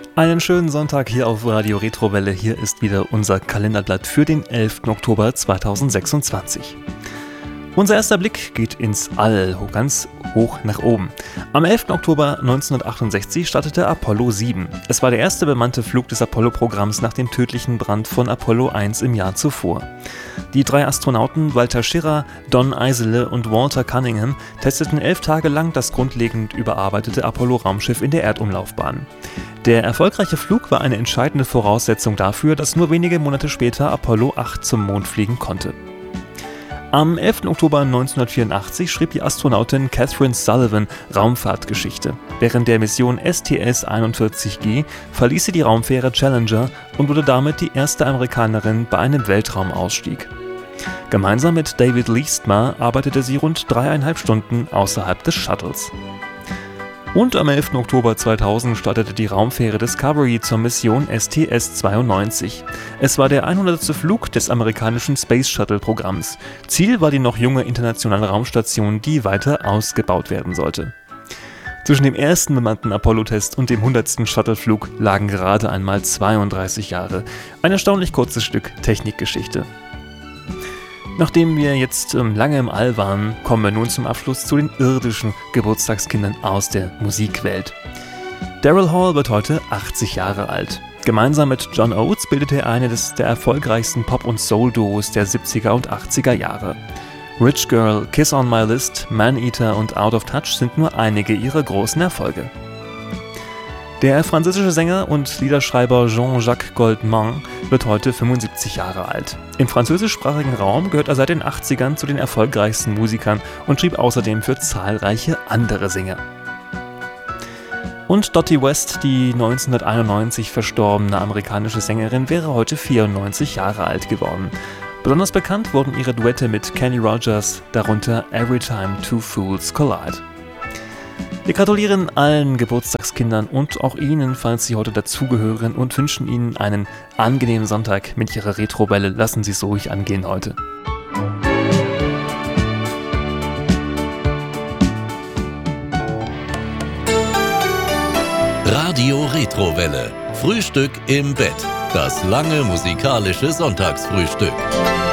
Einen schönen Sonntag hier auf Radio Retrowelle. Hier ist wieder unser Kalenderblatt für den 11. Oktober 2026. Unser erster Blick geht ins All, ganz hoch nach oben. Am 11. Oktober 1968 startete Apollo 7. Es war der erste bemannte Flug des Apollo-Programms nach dem tödlichen Brand von Apollo 1 im Jahr zuvor. Die drei Astronauten Walter Schirra, Don Eisele und Walter Cunningham testeten 11 Tage lang das grundlegend überarbeitete Apollo-Raumschiff in der Erdumlaufbahn. Der erfolgreiche Flug war eine entscheidende Voraussetzung dafür, dass nur wenige Monate später Apollo 8 zum Mond fliegen konnte. Am 11. Oktober 1984 schrieb die Astronautin Catherine Sullivan Raumfahrtgeschichte. Während der Mission STS-41G verließ sie die Raumfähre Challenger und wurde damit die erste Amerikanerin bei einem Weltraumausstieg. Gemeinsam mit David Leestma arbeitete sie rund 3,5 Stunden außerhalb des Shuttles. Und am 11. Oktober 2000 startete die Raumfähre Discovery zur Mission STS-92. Es war der 100. Flug des amerikanischen Space Shuttle-Programms. Ziel war die noch junge internationale Raumstation, die weiter ausgebaut werden sollte. Zwischen dem ersten bemannten Apollo-Test und dem 100. Shuttle-Flug lagen gerade einmal 32 Jahre. Ein erstaunlich kurzes Stück Technikgeschichte. Nachdem wir jetzt lange im All waren, kommen wir nun zum Abschluss zu den irdischen Geburtstagskindern aus der Musikwelt. Daryl Hall wird heute 80 Jahre alt. Gemeinsam mit John Oates bildete er eines der erfolgreichsten Pop- und Soul-Duos der 70er und 80er Jahre. Rich Girl, Kiss on My List, Man-Eater und Out of Touch sind nur einige ihrer großen Erfolge. Der französische Sänger und Liederschreiber Jean-Jacques Goldman wird heute 75 Jahre alt. Im französischsprachigen Raum gehört er seit den 80ern zu den erfolgreichsten Musikern und schrieb außerdem für zahlreiche andere Sänger. Und Dottie West, die 1991 verstorbene amerikanische Sängerin, wäre heute 94 Jahre alt geworden. Besonders bekannt wurden ihre Duette mit Kenny Rogers, darunter Every Time Two Fools Collide. Wir gratulieren allen Geburtstagskindern und auch Ihnen, falls Sie heute dazugehören, und wünschen Ihnen einen angenehmen Sonntag mit Ihrer Retrowelle. Lassen Sie es ruhig angehen heute. Radio Retrowelle. Frühstück im Bett. Das lange musikalische Sonntagsfrühstück.